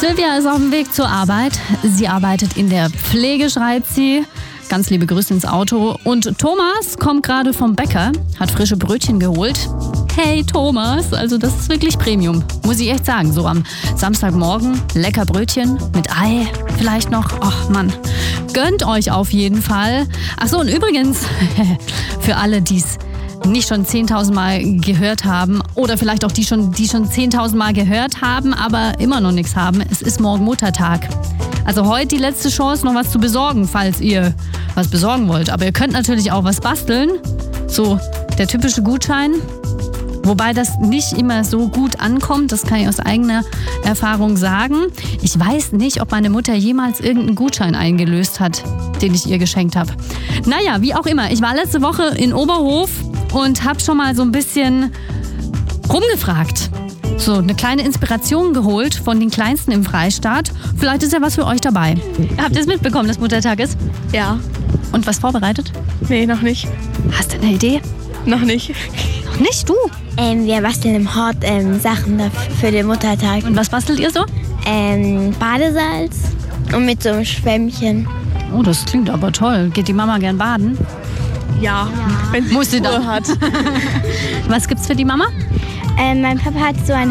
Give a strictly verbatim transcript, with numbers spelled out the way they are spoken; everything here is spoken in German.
Silvia ist auf dem Weg zur Arbeit. Sie arbeitet in der Pflege, schreibt sie. Ganz liebe Grüße ins Auto. Und Thomas kommt gerade vom Bäcker, hat frische Brötchen geholt. Hey Thomas, also das ist wirklich Premium, muss ich echt sagen. So am Samstagmorgen, lecker Brötchen mit Ei vielleicht noch. Ach Mann, gönnt euch auf jeden Fall. Ach so, und übrigens, für alle, die es nicht schon zehntausend Mal gehört haben oder vielleicht auch die schon, die schon zehntausend Mal gehört haben, aber immer noch nichts haben. Es ist morgen Muttertag. Also heute die letzte Chance, noch was zu besorgen, falls ihr was besorgen wollt. Aber ihr könnt natürlich auch was basteln. So der typische Gutschein. Wobei das nicht immer so gut ankommt, das kann ich aus eigener Erfahrung sagen. Ich weiß nicht, ob meine Mutter jemals irgendeinen Gutschein eingelöst hat, den ich ihr geschenkt habe. Naja, wie auch immer. Ich war letzte Woche in Oberhof und habe schon mal so ein bisschen rumgefragt. So eine kleine Inspiration geholt von den Kleinsten im Freistaat. Vielleicht ist ja was für euch dabei. Habt ihr es mitbekommen, dass Muttertag ist? Ja. Und was vorbereitet? Nee, noch nicht. Hast du eine Idee? Noch nicht. Noch nicht, du? Ähm, wir basteln im Hort ähm, Sachen dafür für den Muttertag. Und was bastelt ihr so? Ähm, Badesalz und mit so einem Schwämmchen. Oh, das klingt aber toll. Geht die Mama gern baden? Ja, wenn sie Muss sie Ruhe dann. hat. Was gibt's für die Mama? Ähm, mein Papa hat so ein